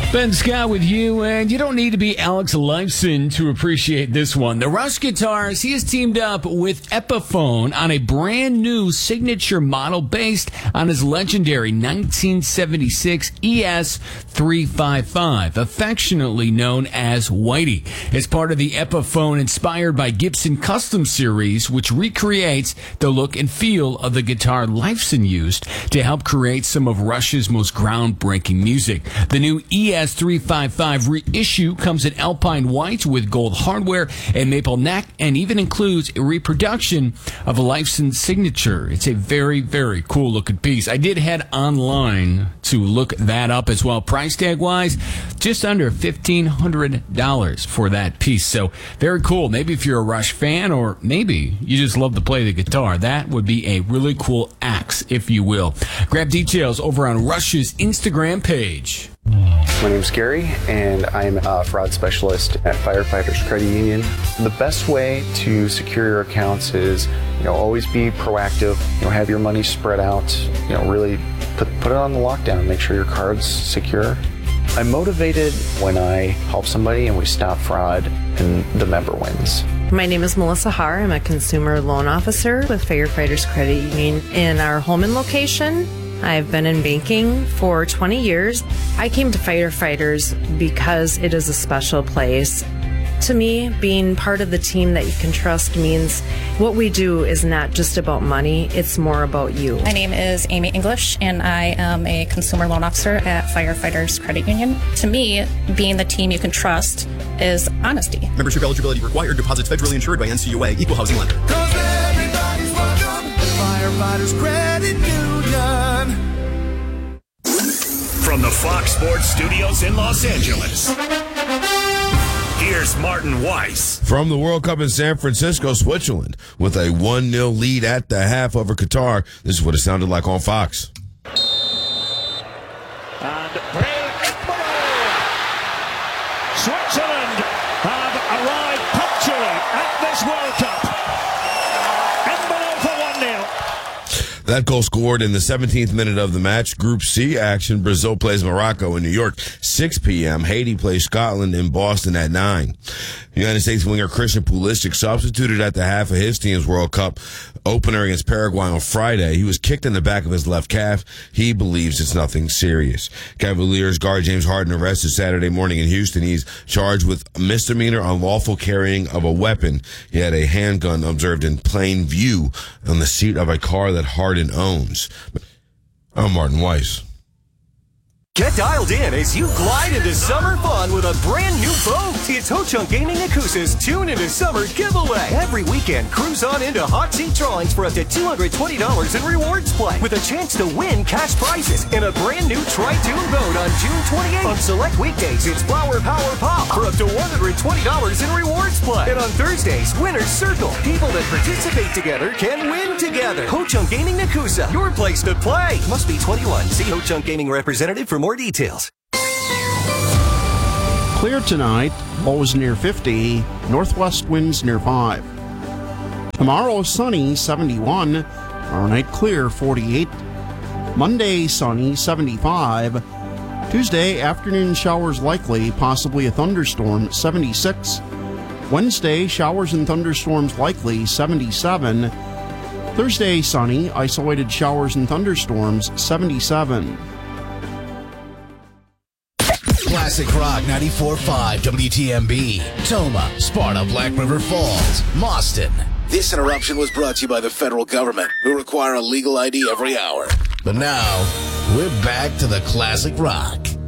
Ben Scott with you, and you don't need to be Alex Lifeson to appreciate this one. The Rush Guitars, he has teamed up with Epiphone on a brand new signature model based on his legendary 1976 ES-355, affectionately known as Whitey. It's part of the Epiphone inspired by Gibson Custom Series, which recreates the look and feel of the guitar Lifeson used to help create some of Rush's most groundbreaking music. The new ES-355 reissue comes in Alpine White with gold hardware and maple neck, and even includes a reproduction of a Lifeson signature. It's a very, very cool looking piece. I did head online to look that up as well. Price tag wise, just under $1,500 for that piece. So very cool. Maybe if you're a Rush fan, or maybe you just love to play the guitar, that would be a really cool axe, if you will. Grab details over on Rush's Instagram page. My name's Gary, and I'm a fraud specialist at Firefighters Credit Union. The best way to secure your accounts is, always be proactive. Have your money spread out. Really put it on the lockdown. Make sure your card's secure. I'm motivated when I help somebody and we stop fraud and the member wins. My name is Melissa Haar. I'm a consumer loan officer with Firefighters Credit Union in our Holman location. I've been in banking for 20 years. I came to Firefighters because it is a special place. To me, being part of the team that you can trust means what we do is not just about money, it's more about you. My name is Amy English, and I am a consumer loan officer at Firefighters Credit Union. To me, being the team you can trust is honesty. Membership eligibility required. Deposits federally insured by NCUA. Equal housing lender. 'Cause everybody's welcome to Firefighters Credit Union. From the Fox Sports Studios in Los Angeles, here's Martin Weiss. From the World Cup in San Francisco, Switzerland, with a 1-0 lead at the half over Qatar. This is what it sounded like on Fox. And Switzerland have arrived punctually at this World Cup. Embolo for 1-0. That goal scored in the 17th minute of the match. Group C action. Brazil plays Morocco in New York, 6 p.m. Haiti plays Scotland in Boston at 9. United States winger Christian Pulisic substituted at the half of his team's World Cup opener against Paraguay on Friday. He was kicked in the back of his left calf. He believes it's nothing serious. Cavaliers guard James Harden arrested Saturday morning in Houston. He's charged with misdemeanor unlawful carrying of a weapon. He had a handgun observed in plain view on the seat of a car that Harden owns. I'm Martin Weiss. Get dialed in as you glide into summer fun with a brand new boat. It's Ho-Chunk Gaming Yakuza's Tune into Summer giveaway. Every weekend, cruise on into hot seat drawings for up to $220 in rewards play, with a chance to win cash prizes in a brand new Tri-Tune boat on June 28th. On select weekdays, it's Flower Power Pop for up to $120 in rewards play. And on Thursdays, Winner's Circle. People that participate together can win together. Ho-Chunk Gaming Yakuza, your place to play. Must be 21. See Ho-Chunk Gaming representative for more details. Clear tonight, lows near 50, northwest winds near 5. Tomorrow sunny, 71. Tomorrow night clear, 48. Monday sunny, 75. Tuesday afternoon showers likely, possibly a thunderstorm, 76. Wednesday showers and thunderstorms likely, 77. Thursday sunny, isolated showers and thunderstorms, 77. Classic Rock 94.5 WTMB, Toma, Sparta, Black River Falls, Mauston. This interruption was brought to you by the federal government, who require a legal ID every hour. But now, we're back to the Classic Rock.